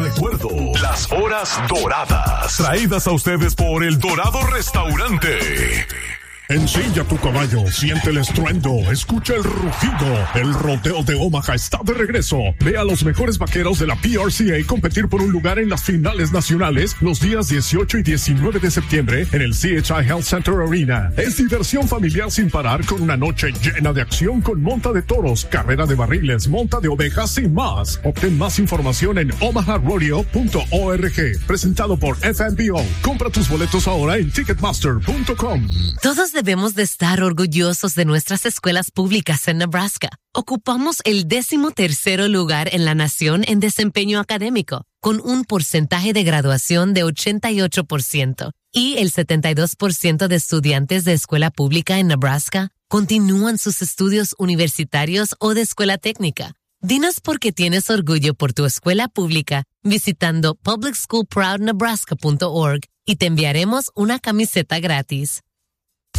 recuerdo, las horas doradas, traídas a ustedes por El Dorado Restaurante. Ensilla tu caballo, siente el estruendo, escucha el rugido. El rodeo de Omaha está de regreso. Ve a los mejores vaqueros de la PRCA competir por un lugar en las finales nacionales los días 18 y 19 de septiembre en el CHI Health Center Arena. Es diversión familiar sin parar con una noche llena de acción con monta de toros, carrera de barriles, monta de ovejas y más. Obtén más información en omaharodeo.org. Presentado por FNBO. Compra tus boletos ahora en Ticketmaster.com. Todos debemos de estar orgullosos de nuestras escuelas públicas en Nebraska. Ocupamos el 13º lugar en la nación en desempeño académico, con un porcentaje de graduación de 88%. Y el 72% de estudiantes de escuela pública en Nebraska continúan sus estudios universitarios o de escuela técnica. Dinos por qué tienes orgullo por tu escuela pública visitando publicschoolproudnebraska.org y te enviaremos una camiseta gratis.